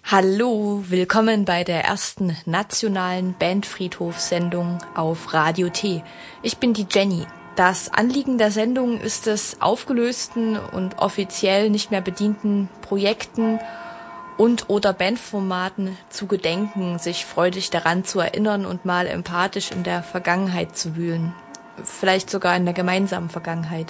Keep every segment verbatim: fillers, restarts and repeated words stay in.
Hallo, willkommen bei der ersten nationalen Bandfriedhof-Sendung auf Radio T. Ich bin die Jenny. Das Anliegen der Sendung ist es, aufgelösten und offiziell nicht mehr bedienten Projekten und oder Bandformaten zu gedenken, sich freudig daran zu erinnern und mal empathisch in der Vergangenheit zu wühlen. Vielleicht sogar in der gemeinsamen Vergangenheit.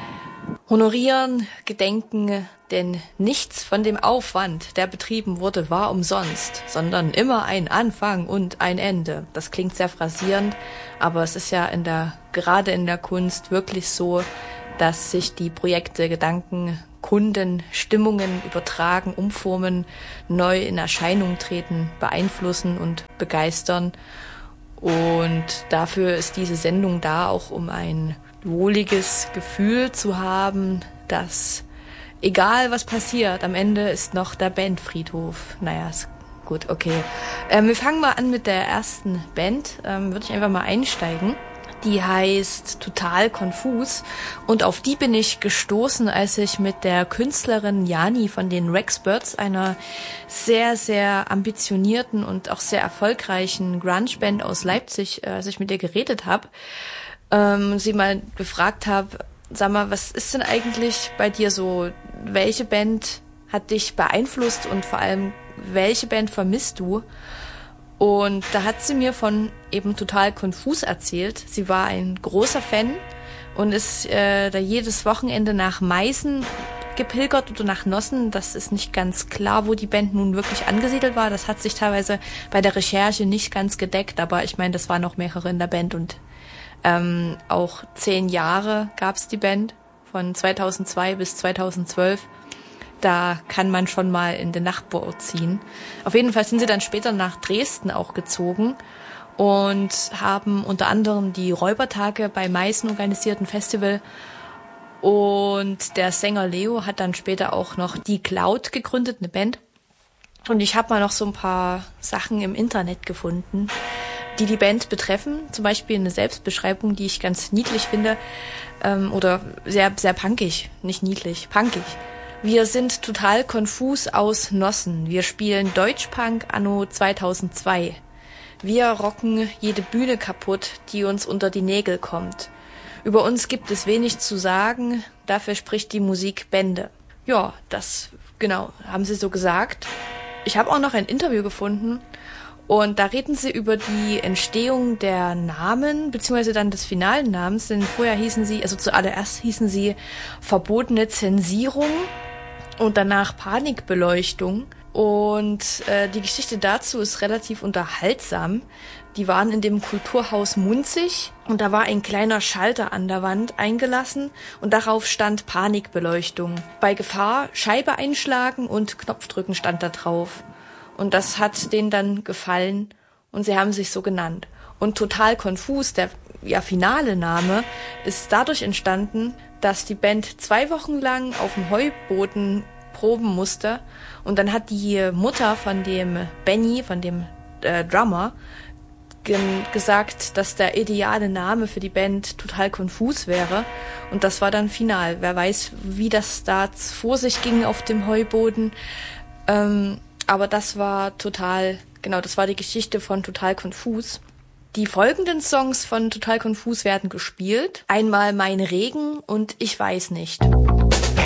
Honorieren, gedenken, denn nichts von dem Aufwand, der betrieben wurde, war umsonst, sondern immer ein Anfang und ein Ende. Das klingt sehr phrasierend, aber es ist ja in der, gerade in der Kunst wirklich so, dass sich die Projekte, Gedanken, Kunden, Stimmungen übertragen, umformen, neu in Erscheinung treten, beeinflussen und begeistern. Und dafür ist diese Sendung da, auch um ein wohliges Gefühl zu haben, dass egal was passiert, am Ende ist noch der Bandfriedhof. Naja, ist gut, okay. Ähm, wir fangen mal an mit der ersten Band. Ähm, würde ich einfach mal einsteigen. Die heißt Total Konfus und auf die bin ich gestoßen, als ich mit der Künstlerin Jani von den Rexbirds, einer sehr, sehr ambitionierten und auch sehr erfolgreichen Grunge-Band aus Leipzig, äh, als ich mit ihr geredet habe, ähm, sie mal gefragt habe, sag mal, was ist denn eigentlich bei dir so, welche Band hat dich beeinflusst und vor allem, welche Band vermisst du? Und da hat sie mir von eben Total Konfus erzählt. Sie war ein großer Fan und ist äh, da jedes Wochenende nach Meißen gepilgert oder nach Nossen. Das ist nicht ganz klar, wo die Band nun wirklich angesiedelt war. Das hat sich teilweise bei der Recherche nicht ganz gedeckt, aber ich meine, das waren noch mehrere in der Band und ähm, auch zehn Jahre gab's die Band, von zweitausendzwei bis zweitausendzwölf. Da kann man schon mal in den Nachbarort ziehen. Auf jeden Fall sind sie dann später nach Dresden auch gezogen und haben unter anderem die Räubertage bei Meißen organisiert, ein Festival. Und der Sänger Leo hat dann später auch noch die Cloud gegründet, eine Band. Und ich habe mal noch so ein paar Sachen im Internet gefunden, die die Band betreffen. Zum Beispiel eine Selbstbeschreibung, die ich ganz niedlich finde. Ähm, oder sehr, sehr punkig. Nicht niedlich, punkig. Wir sind total konfus aus Nossen. Wir spielen Deutschpunk anno zweitausendzwei. Wir rocken jede Bühne kaputt, die uns unter die Nägel kommt. Über uns gibt es wenig zu sagen, dafür spricht die Musik Bände. Ja, das, genau, haben sie so gesagt. Ich habe auch noch ein Interview gefunden und da reden sie über die Entstehung der Namen, beziehungsweise dann des finalen Namens, denn vorher hießen sie, also zuallererst hießen sie Verbotene Zensierung und danach Panikbeleuchtung. Und äh, die Geschichte dazu ist relativ unterhaltsam. Die waren in dem Kulturhaus Munzig und da war ein kleiner Schalter an der Wand eingelassen und darauf stand Panikbeleuchtung. Bei Gefahr Scheibe einschlagen und Knopfdrücken stand da drauf. Und das hat denen dann gefallen und sie haben sich so genannt. Und Total Konfus, der ja finale Name, ist dadurch entstanden, dass die Band zwei Wochen lang auf dem Heuboden proben musste und dann hat die Mutter von dem Benny, von dem äh, Drummer, gen- gesagt, dass der ideale Name für die Band Total Konfus wäre und das war dann final. Wer weiß, wie das da vor sich ging auf dem Heuboden, ähm, aber das war total, genau, das war die Geschichte von Total Konfus. Die folgenden Songs von Total Konfus werden gespielt. Einmal Mein Regen und Ich weiß nicht.